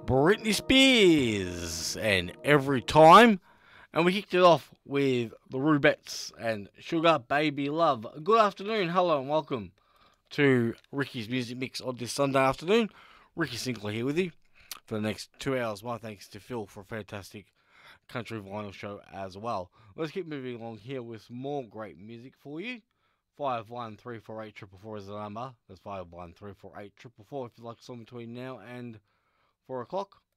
Britney Spears and Every Time. And we kicked it off with the Rubettes and Sugar Baby Love. Good afternoon, hello and welcome to Ricky's Music Mix on this Sunday afternoon. Ricky Sinclair here with you for the next 2 hours. My thanks to Phil for a fantastic country vinyl show as well. Let's keep moving along here with some more great music for you. 51348 is the number. That's 51348 if you'd like a song between now and 4 o'clock.